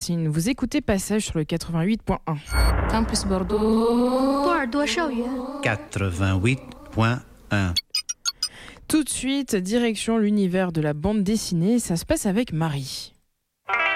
Martin. Vous écoutez Passage sur le 88.1. Campus Bordeaux. 波尔多校园 88.1. Tout de suite, direction l'univers de la bande dessinée. Ça se passe avec Marie.